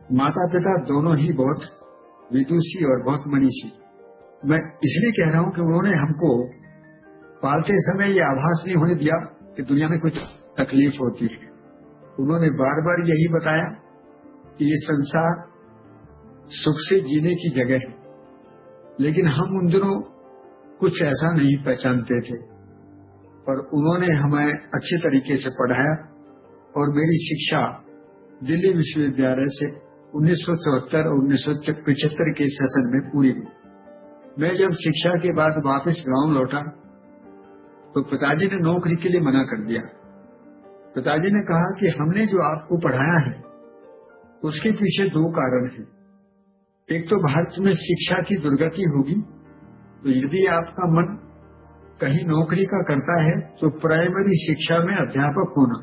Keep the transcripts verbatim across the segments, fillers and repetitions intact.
माता पिता दोनों ही बहुत विदुषी और बहुत मनीषी। मैं इसलिए कह रहा हूं कि उन्होंने हमको पालते समय ये आभास नहीं होने दिया कि दुनिया में कोई तकलीफ होती है। उन्होंने बार बार यही बताया कि ये संसार सुख से जीने की जगह है, लेकिन हम उन दिनों कुछ ऐसा नहीं पहचानते थे। और उन्होंने हमें अच्छे तरीके से पढ़ाया और मेरी शिक्षा दिल्ली विश्वविद्यालय से उन्नीस सौ चौहत्तर और उन्नीस सौ पचहत्तर के सेशन में पूरी हुई। मैं जब शिक्षा के बाद वापस गांव लौटा तो पिताजी ने नौकरी के लिए मना कर दिया। पिताजी ने कहा कि हमने जो आपको पढ़ाया है उसके पीछे दो कारण हैं। एक तो भारत में शिक्षा की दुर्गति होगी, तो यदि आपका मन कहीं नौकरी का करता है तो प्राइमरी शिक्षा में अध्यापक होना,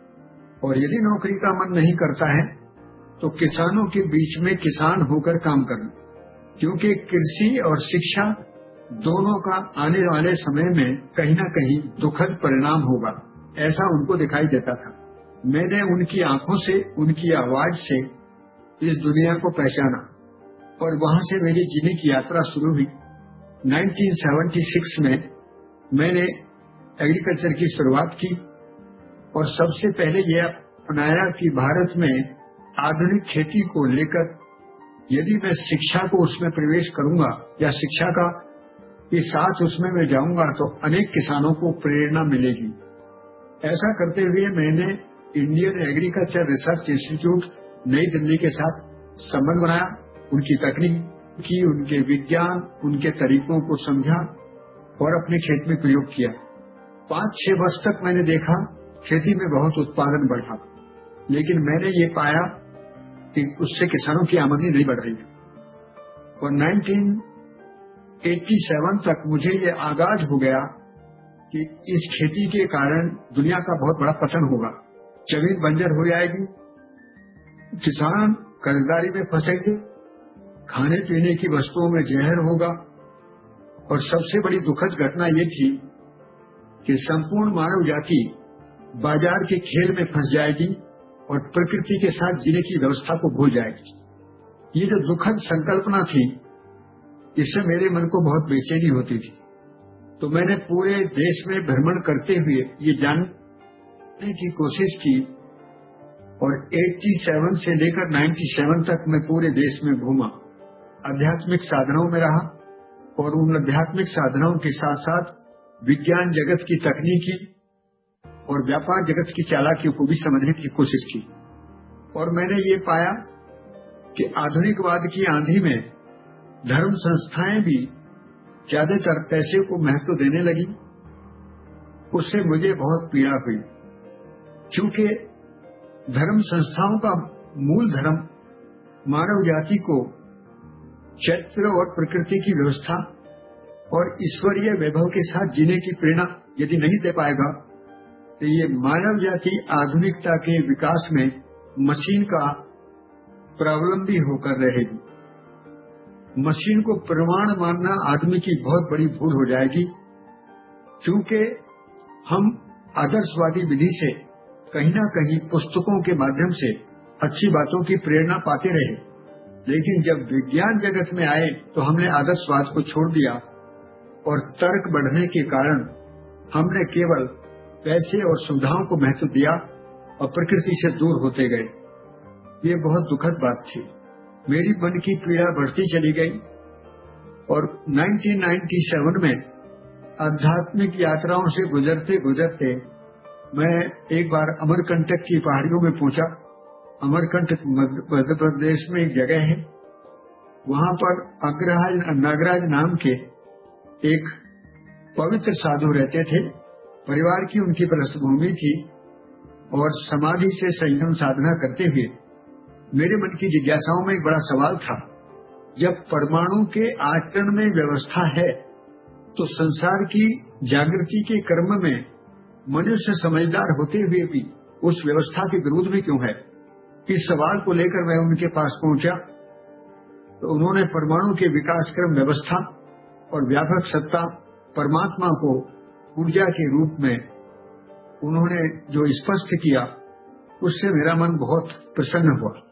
और यदि नौकरी का मन नहीं करता है तो किसानों के बीच में किसान होकर काम करना, क्योंकि कृषि और शिक्षा दोनों का आने वाले समय में कहीं ना कहीं दुखद परिणाम होगा, ऐसा उनको दिखाई देता था। मैंने उनकी आंखों से, उनकी आवाज से इस दुनिया को पहचाना और वहां से मेरी जीने की यात्रा शुरू हुई। उन्नीस सौ छिहत्तर में मैंने एग्रीकल्चर की शुरुआत की और सबसे पहले यह अपनाया कि भारत में आधुनिक खेती को लेकर यदि मैं शिक्षा को उसमें प्रवेश करूंगा या शिक्षा का के साथ उसमें मैं जाऊंगा तो अनेक किसानों को प्रेरणा मिलेगी। ऐसा करते हुए मैंने इंडियन एग्रीकल्चर रिसर्च इंस्टीट्यूट नई दिल्ली के साथ संबंध बनाया, उनकी तकनीक की, उनके विज्ञान, उनके तरीकों को समझा और अपने खेत में प्रयोग किया। पांच छह वर्ष तक मैंने देखा खेती में बहुत उत्पादन बढ़ा, लेकिन मैंने ये पाया कि उससे किसानों की आमदनी नहीं बढ़ रही है। और उन्नीस सौ सत्तासी तक मुझे ये आगाज हो गया कि इस खेती के कारण दुनिया का बहुत बड़ा पतन होगा, जमीन बंजर हो जाएगी, किसान कर्जदारी में फंसेंगे, खाने पीने की वस्तुओं में जहर होगा, और सबसे बड़ी दुखद घटना ये थी कि संपूर्ण मानव जाति बाजार के खेल में फंस जाएगी और प्रकृति के साथ जीने की व्यवस्था को भूल जाएगी। ये जो दुखद संकल्पना थी, इससे मेरे मन को बहुत बेचैनी होती थी। तो मैंने पूरे देश में भ्रमण करते हुए ये जानने की कोशिश की और सत्तासी से लेकर सत्तानवे तक मैं पूरे देश में घूमा, आध्यात्मिक साधनाओं में रहा और उन आध्यात्मिक साधनाओं के साथ साथ विज्ञान जगत की तकनीकी और व्यापार जगत की चालाकियों को भी समझने की कोशिश की। और मैंने ये पाया कि आधुनिकवाद की आंधी में धर्म संस्थाएं भी ज्यादातर पैसे को महत्व देने लगी। उससे मुझे बहुत पीड़ा हुई, क्योंकि धर्म संस्थाओं का मूल धर्म मानव जाति को चैत्र और प्रकृति की व्यवस्था और ईश्वरीय वैभव के साथ जीने की प्रेरणा यदि नहीं दे पाएगा तो ये मानव जाति आधुनिकता के विकास में मशीन का प्रावलंबी होकर रहेगी। मशीन को प्रमाण मानना आदमी की बहुत बड़ी भूल हो जाएगी, क्योंकि हम आदर्शवादी विधि से कहीं ना कहीं पुस्तकों के माध्यम से अच्छी बातों की प्रेरणा पाते रहे, लेकिन जब विज्ञान जगत में आए तो हमने आदर्शवाद को छोड़ दिया और तर्क बढ़ने के कारण हमने केवल पैसे और सुविधाओं को महत्व दिया और प्रकृति से दूर होते गए। ये बहुत दुखद बात थी। मेरी मन की पीड़ा बढ़ती चली गई और उन्नीस सौ सत्तानवे में आध्यात्मिक यात्राओं से गुजरते गुजरते मैं एक बार अमरकंटक की पहाड़ियों में पहुंचा। अमरकंटक मध्य प्रदेश में एक जगह है, वहां पर अग्रहाज नागराज नाम के एक पवित्र साधु रहते थे। परिवार की उनकी पृष्ठभूमि थी और समाधि से संयम साधना करते हुए मेरे मन की जिज्ञासाओं में एक बड़ा सवाल था, जब परमाणु के आचरण में व्यवस्था है तो संसार की जागृति के कर्म में मनुष्य समझदार होते हुए भी उस व्यवस्था के विरोध में क्यों है। इस सवाल को लेकर मैं उनके पास पहुंचा तो उन्होंने परमाणु के विकास क्रम व्यवस्था और व्यापक सत्ता परमात्मा को ऊर्जा के रूप में उन्होंने जो स्पष्ट किया, उससे मेरा मन बहुत प्रसन्न हुआ।